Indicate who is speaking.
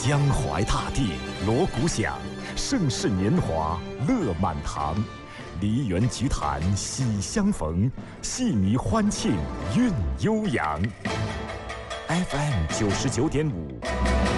Speaker 1: 江淮大地锣鼓响，盛世年华乐满堂。梨园菊坛喜相逢，戏迷欢庆韵悠扬。FM 99.5。